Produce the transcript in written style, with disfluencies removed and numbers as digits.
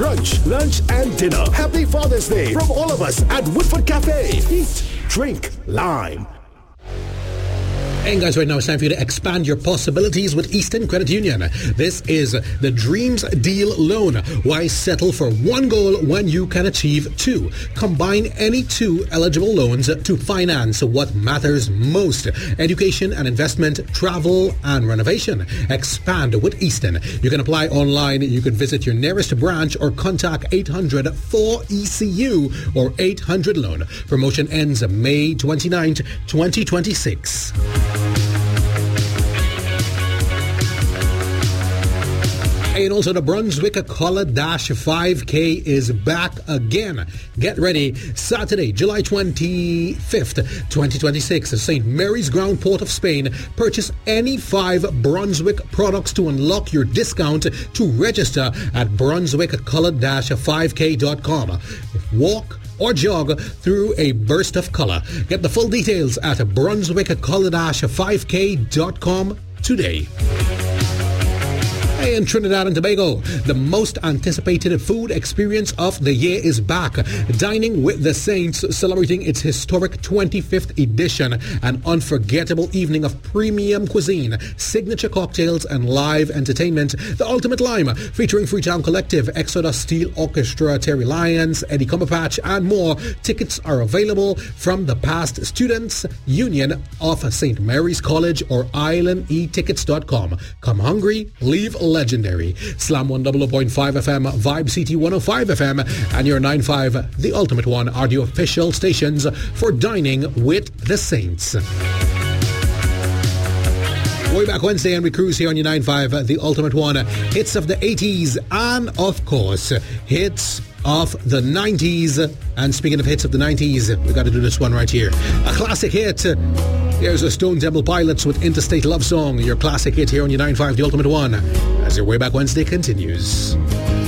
brunch, lunch, and dinner. Happy Father's Day from all of us at Woodford Cafe. Eat, drink, lime. And guys, right now it's time for you to expand your possibilities with Eastern Credit Union. This is the Dreams Deal Loan. Why settle for one goal when you can achieve two? Combine any two eligible loans to finance what matters most. Education and investment, travel and renovation. Expand with Eastern. You can apply online. You can visit your nearest branch or contact 800-4ECU or 800-LOAN. Promotion ends May 29th, 2026. And also the Brunswick Color Dash 5K is back again. Get ready. Saturday, July 25th, 2026, St. Mary's Ground, Port of Spain. Purchase any 5 Brunswick products to unlock your discount to register at brunswickcolor-5k.com. Walk or jog through a burst of color. Get the full details at brunswickcolor-5k.com today. In Trinidad and Tobago, the most anticipated food experience of the year is back. Dining with the Saints, celebrating its historic 25th edition. An unforgettable evening of premium cuisine, signature cocktails, and live entertainment. The Ultimate Lime, featuring Freetown Collective, Exodus Steel Orchestra, Terry Lyons, Eddie Cumberpatch, and more. Tickets are available from the Past Students Union of St. Mary's College or islandetickets.com. Come hungry, leave legendary. Slam 100.5 FM, Vibe CT 105 FM, and your 95, the Ultimate One, are the official stations for Dining with the Saints. Way back Wednesday, and we cruise here on your 95, the Ultimate One. Hits of the 80s and, of course, hits of the 90s. And speaking of hits of the 90s, we got to do this one right here. A classic hit. Here's the Stone Temple Pilots with Interstate Love Song, your classic hit here on your 95, the Ultimate One, as your Way Back Wednesday continues.